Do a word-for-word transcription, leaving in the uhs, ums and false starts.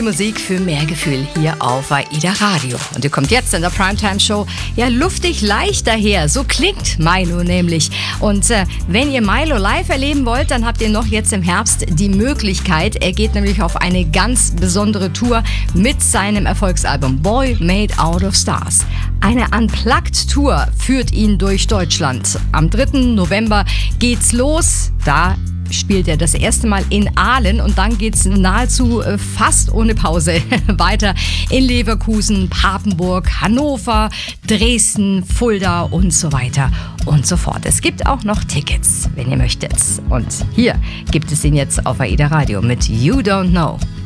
Musik für mehr Gefühl hier auf AIDA Radio. Und ihr kommt jetzt in der Primetime-Show ja luftig leicht daher. So klingt Milo nämlich. Und äh, wenn ihr Milo live erleben wollt, dann habt ihr noch jetzt im Herbst die Möglichkeit. Er geht nämlich auf eine ganz besondere Tour mit seinem Erfolgsalbum Boy Made Out of Stars. Eine Unplugged-Tour führt ihn durch Deutschland. Am dritten November geht's los. Da spielt er das erste Mal in Aalen und dann geht's nahezu äh, fast ohne Pause weiter in Leverkusen, Papenburg, Hannover, Dresden, Fulda und so weiter und so fort. Es gibt auch noch Tickets, wenn ihr möchtet. Und hier gibt es ihn jetzt auf AIDA Radio mit You Don't Know.